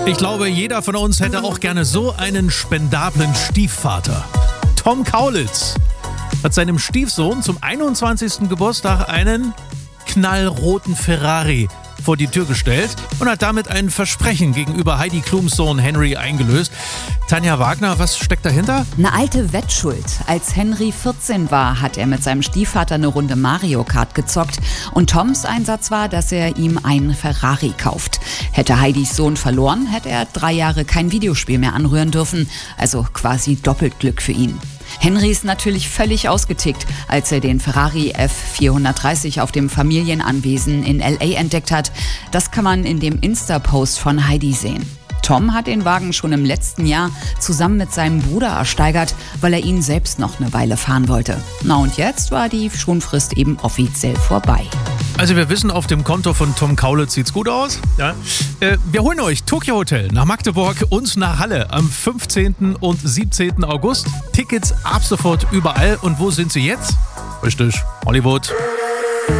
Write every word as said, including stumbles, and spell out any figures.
Ich glaube, jeder von uns hätte auch gerne so einen spendablen Stiefvater. Tom Kaulitz hat seinem Stiefsohn zum einundzwanzigsten Geburtstag einen knallroten Ferrari vor die Tür gestellt und hat damit ein Versprechen gegenüber Heidi Klums Sohn Henry eingelöst. Tanja Wagner, was steckt dahinter? Eine alte Wettschuld. Als Henry vierzehn war, hat er mit seinem Stiefvater eine Runde Mario Kart gezockt und Toms Einsatz war, dass er ihm einen Ferrari kauft. Hätte Heidis Sohn verloren, hätte er drei Jahre kein Videospiel mehr anrühren dürfen, also quasi doppelt Glück für ihn. Henry ist natürlich völlig ausgetickt, als er den Ferrari F vierhundertdreißig auf dem Familienanwesen in L A entdeckt hat. Das kann man in dem Insta-Post von Heidi sehen. Tom hat den Wagen schon im letzten Jahr zusammen mit seinem Bruder ersteigert, weil er ihn selbst noch eine Weile fahren wollte. Na und jetzt war die Schonfrist eben offiziell vorbei. Also wir wissen, auf dem Konto von Tom Kaulitz sieht's gut aus. Ja. Äh, wir holen euch Tokyo Hotel nach Magdeburg und nach Halle am fünfzehnten und siebzehnten August. Tickets ab sofort überall. Und wo sind sie jetzt? Richtig, Hollywood.